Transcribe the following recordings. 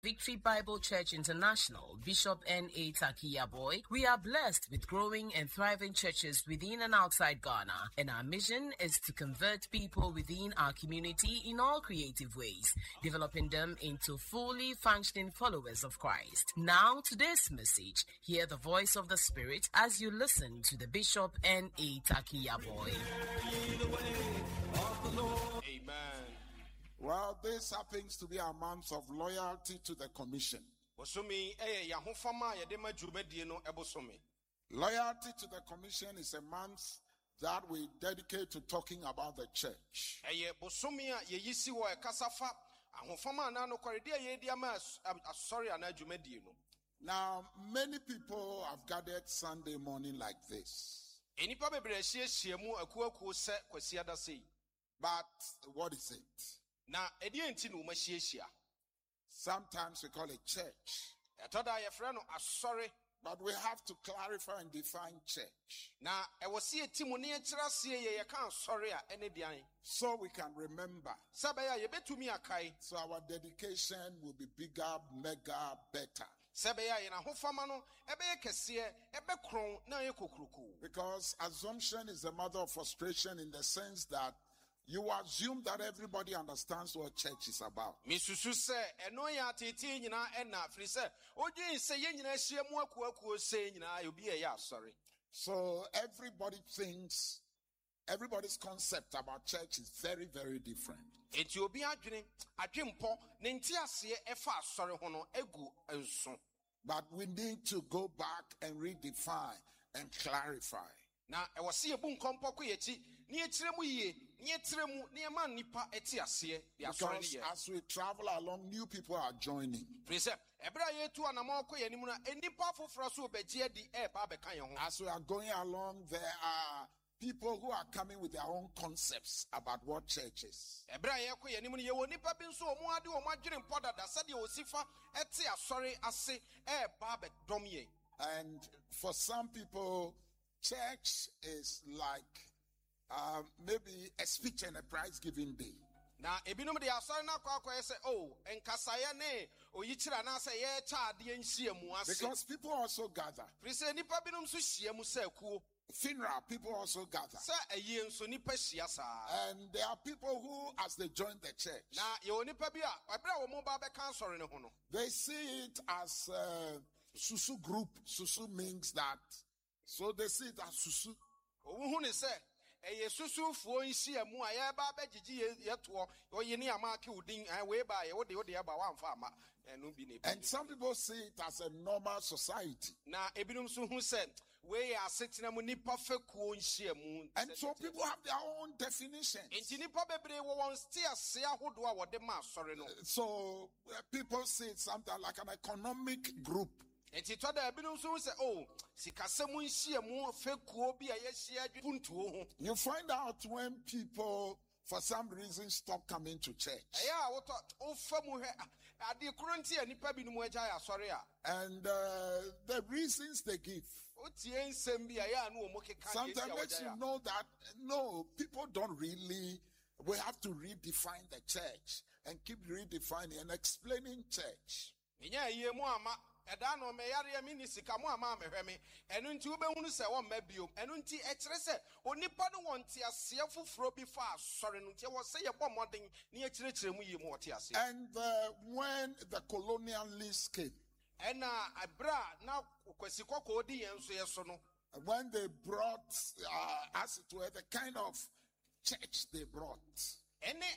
Victory Bible Church International, Bishop N.A. Takiyaboy, we are blessed with growing and thriving churches within and outside Ghana, and our mission is to convert people within our community in all creative ways, developing them into fully functioning followers of Christ. Now, today's message, hear the voice of the Spirit as you listen to the Bishop N.A. Takiyaboy. Amen. Well, this happens to be a month of loyalty to the commission. Loyalty to the commission is a month that we dedicate to talking about the church. Now, many people have gathered Sunday morning like this. But what is it? Sometimes we call it church. But we have to clarify and define church, so we can remember. So our dedication will be bigger, mega, better. Because assumption is the mother of frustration, in the sense that you assume that everybody understands what church is about. So everybody's concept about church is very, very different. But we need to go back and redefine and clarify. Because as we travel along, new people are joining. As we are going along, there are people who are coming with their own concepts about what church is. And for some people, church is like maybe a speech and a prize giving day. Because people also gather. Funeral, people also gather. And there are people who, as they join the church, they see it as Susu group. Susu means that. So they see it as Susu. And some people see it as a normal society. And so people have their own definitions. So people see it sometimes like an economic group. You find out when people, for some reason, stop coming to church. And the reasons they give sometimes makes you know that, no, people don't really, we have to redefine the church and keep redefining and explaining church. And when the colonialists came, when they brought, as it were, the kind of church they brought, and the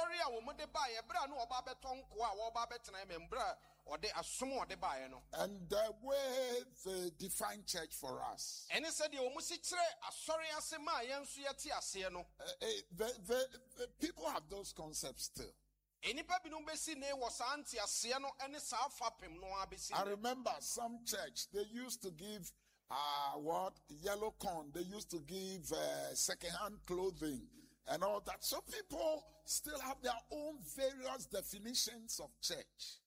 way they define church for us, the people have those concepts still. I remember some church, they used to give yellow corn, they used to give second-hand clothing and all that. So people still have their own various definitions of church.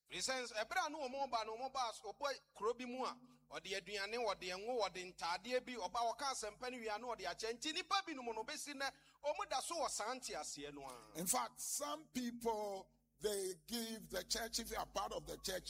In fact, some people, they give the church, if you are part of the church,